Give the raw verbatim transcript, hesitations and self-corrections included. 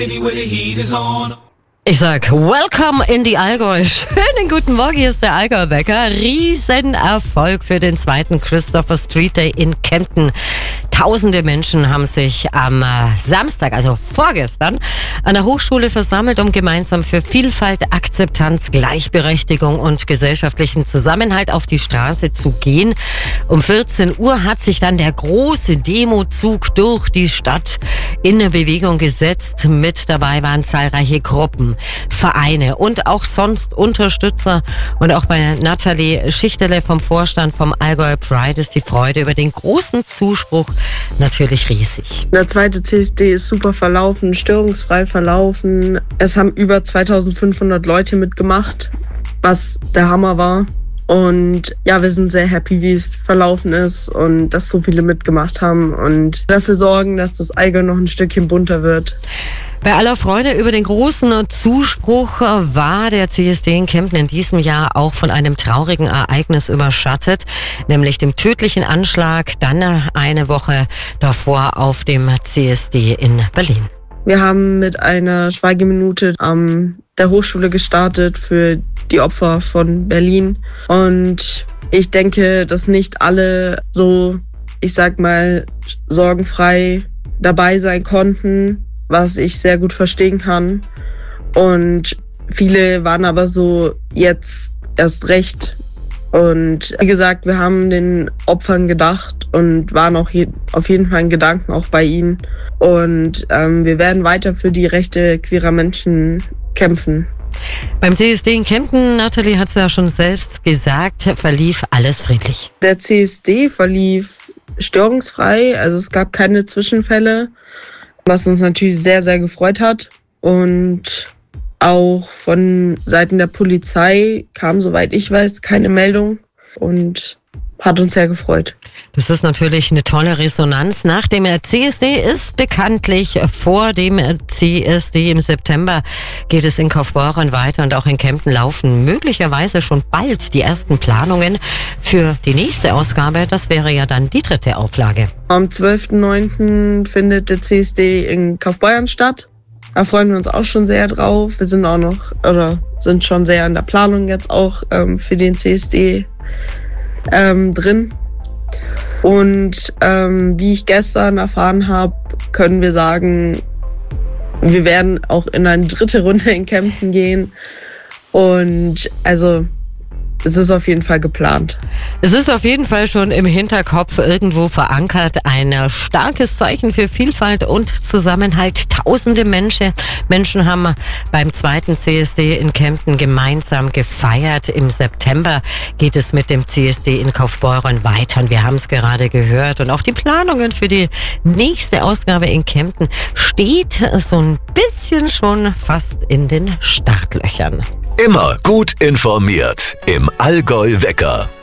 Ich sag, welcome in die Allgäu. Schönen guten Morgen, hier ist der Allgäu-Wecker. Riesenerfolg für den zweiten Christopher Street Day in Kempten. Tausende Menschen haben sich am Samstag, also vorgestern, an der Hochschule versammelt, um gemeinsam für Vielfalt, Akzeptanz, Gleichberechtigung und gesellschaftlichen Zusammenhalt auf die Straße zu gehen. Um vierzehn Uhr hat sich dann der große Demozug durch die Stadt in Bewegung gesetzt. Mit dabei waren zahlreiche Gruppen, Vereine und auch sonst Unterstützer. Und auch bei Nathalie Schichterle vom Vorstand vom Allgäu Pride ist die Freude über den großen Zuspruch natürlich riesig. Der zweite C S D ist super verlaufen, störungsfrei verlaufen. Es haben über zweitausendfünfhundert Leute mitgemacht, was der Hammer war. Und ja, wir sind sehr happy, wie es verlaufen ist und dass so viele mitgemacht haben und dafür sorgen, dass das Allgäu noch ein Stückchen bunter wird. Bei aller Freude über den großen Zuspruch war der C S D in Kempten in diesem Jahr auch von einem traurigen Ereignis überschattet, nämlich dem tödlichen Anschlag dann eine Woche davor auf dem C S D in Berlin. Wir haben mit einer Schweigeminute an der Hochschule gestartet für die Opfer von Berlin. Und ich denke, dass nicht alle so, ich sag mal, sorgenfrei dabei sein konnten, was ich sehr gut verstehen kann. Und viele waren aber so jetzt erst recht. Und wie gesagt, wir haben den Opfern gedacht und waren auch je, auf jeden Fall in Gedanken auch bei ihnen. Und ähm, wir werden weiter für die Rechte queerer Menschen kämpfen. Beim C S D in Kempten, Nathalie hat es ja schon selbst gesagt, verlief alles friedlich. Der C S D verlief störungsfrei, also es gab keine Zwischenfälle, was uns natürlich sehr, sehr gefreut hat. Und auch von Seiten der Polizei kam, soweit ich weiß, keine Meldung und hat uns sehr gefreut. Das ist natürlich eine tolle Resonanz. Nach dem C S D ist bekanntlich vor dem C S D im September geht es in Kaufbeuren weiter und auch in Kempten laufen möglicherweise schon bald die ersten Planungen für die nächste Ausgabe. Das wäre ja dann die dritte Auflage. Am zwölften neunten findet der C S D in Kaufbeuren statt. Da freuen wir uns auch schon sehr drauf. Wir sind auch noch oder sind schon sehr in der Planung jetzt auch ähm, für den C S D ähm, drin. Und ähm, wie ich gestern erfahren habe, können wir sagen, wir werden auch in eine dritte Runde in Kempten gehen. Und also es ist auf jeden Fall geplant. Es ist auf jeden Fall schon im Hinterkopf irgendwo verankert. Ein starkes Zeichen für Vielfalt und Zusammenhalt. Tausende Menschen, Menschen haben beim zweiten C S D in Kempten gemeinsam gefeiert. Im September geht es mit dem C S D in Kaufbeuren weiter. Und wir haben es gerade gehört. Und auch die Planungen für die nächste Ausgabe in Kempten steht so ein bisschen schon fast in den Startlöchern. Immer gut informiert im Allgäu-Wecker.